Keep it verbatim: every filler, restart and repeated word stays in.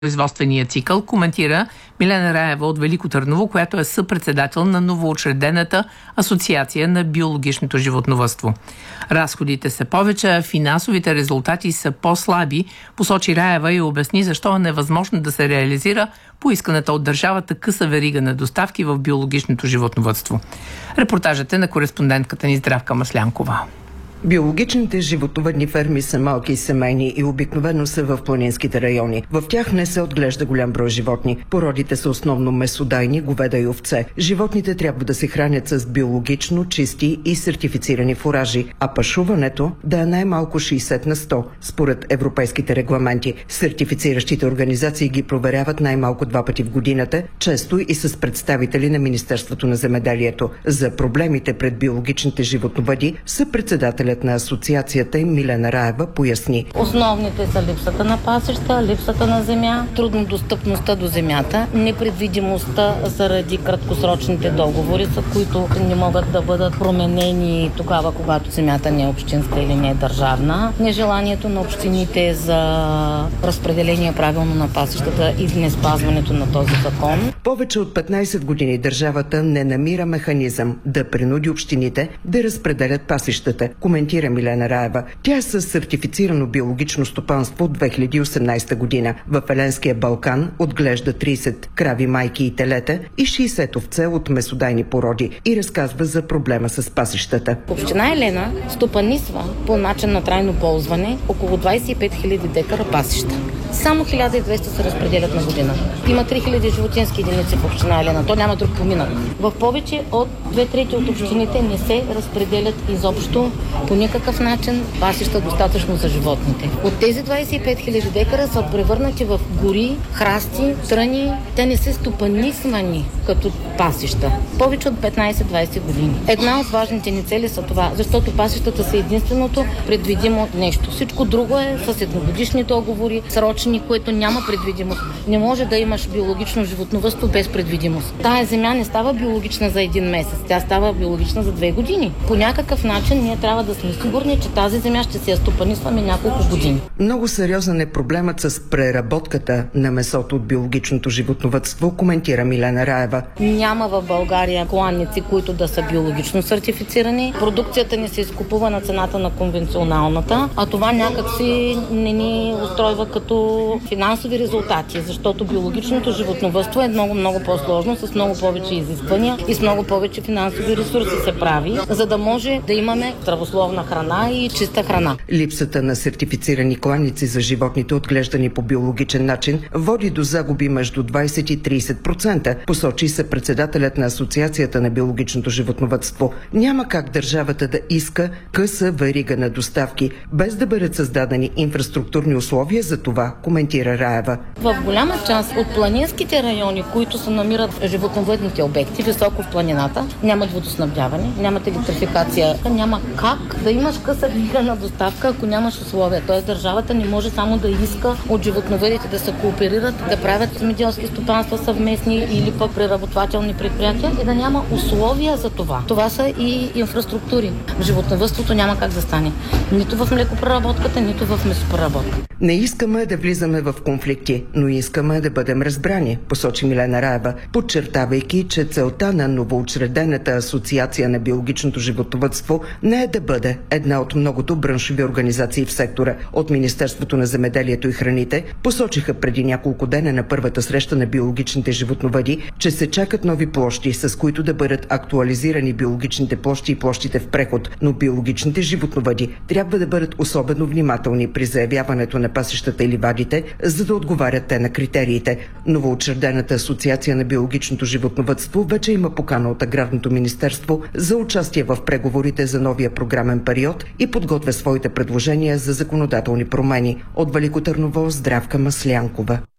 производствения цикъл, коментира Милена Раева от Велико Търново, която е съпредседател на новоучредената Асоциация на биологичното животновъдство. Разходите са повече, а финансовите резултати са по-слаби, посочи Раева и обясни защо е невъзможно да се реализира поисканата от държавата къса верига на доставки в биологичното животновъдство. Репортажът е на кореспондентката ни Здравка Маслянкова. Биологичните животновъдни ферми са малки и семейни и обикновено са в планинските райони. В тях не се отглежда голям брой животни. Породите са основно месодайни, говеда и овце. Животните трябва да се хранят с биологично чисти и сертифицирани фуражи, а пашуването да е най-малко шейсет на сто, според европейските регламенти. Сертифициращите организации ги проверяват най-малко два пъти в годината, често и с представители на Министерството на земеделието. За проблемите пред биологичните животновъди са председателят на асоциацията им Милена Раева поясни. Основните са липсата на пасища, липсата на земя, труднодостъпността до земята, непредвидимостта заради краткосрочните договори, за които не могат да бъдат променени тогава, когато земята не е общинска или не е държавна, нежеланието на общините за разпределение правилно на пасищата и не спазването на този закон. Повече от петнайсет години държавата не намира механизъм да принуди общините да разпределят пасищата, коментира Милена Раева. Тя е със сертифицирано биологично стопанство от две хиляди и осемнайсета година. В Еленския Балкан отглежда трийсет крави майки и телета и шейсет овце от месодайни породи и разказва за проблема с пасищата. Община Елена стопанисва по начин на трайно ползване около двайсет и пет хиляди декара пасища. Само хиляда и двеста се разпределят на година. Има три хиляди животински единици в община Елена. То няма друг поминък. В повече от две трети от общините не се разпределят изобщо по никакъв начин пасища достатъчно за животните. От тези двайсет и пет хиляди декара са превърнати в гори, храсти, тръни. Те не са стопанисвани като пасища. Повече от петнайсет-двайсет години. Една от важните ни цели са това, защото пасищата са единственото предвидимо нещо. Всичко друго е с едногодишни договори, срочни, което няма предвидимост. Не може да имаш биологично животновъдство без предвидимост. Тая земя не става биологична за един месец, тя става биологична за две години. По някакъв начин ние трябва да сме сигурни, че тази земя ще се я стопанисваме няколко години. Много сериозен е проблемът с преработката на месото от биологичното животновъдство, коментира Милена Раева. Няма в България кланици, които да са биологично сертифицирани. Продукцията ни се изкупува на цената на конвенционалната, а това някак си не ни устройва като финансови резултати, защото биологичното животновъдство е много, много по-сложно, с много повече изисквания и с много повече финансови ресурси се прави, за да може да имаме здравословна храна и чиста храна. Липсата на сертифицирани кланици за животните, отглеждани по биологичен начин, води до загуби между двайсет и трийсет процента, посочи се председателят на Асоциацията на биологичното животновъдство. Няма как държавата да иска къса верига на доставки, без да бъдат създадени инфраструктурни условия за това, коментира Раева. В голяма част от планинските райони, които се намират животновъдните обекти, високо в планината, нямат водоснабдяване, нямат електрификация, няма как да имаш къса верига на доставка, ако нямаш условия. Тоест държавата не може само да иска от животновъдите да се кооперират, да правят земеделски стопанства съвместни или пък преработвателни предприятия и да няма условия за това. Това са и инфраструктури. В животновъдството няма как да стане. Нито в млекопреработката, нито в месопреработката. Не искаме да влизаме в конфликти, но искаме да бъдем разбрани, посочи Милена Раева, подчертавайки, че целта на новоучредената Асоциация на биологичното животновъдство не е да бъде една от многото браншови организации в сектора. От Министерството на земеделието и храните посочиха преди няколко дена на първата среща на биологичните животновъди, че се чакат нови площи, с които да бъдат актуализирани биологичните площи и площите в преход, но биологичните животновъди трябва да бъдат особено внимателни при заявяването на пасищата и ливадите, за да отговарят те на критериите. Новоучредената Асоциация на биологичното животновъдство вече има покана от Аграрното министерство за участие в преговорите за новия програмен период и подготвя своите предложения за законодателни промени. От Велико Търново, Здравка Маслянкова.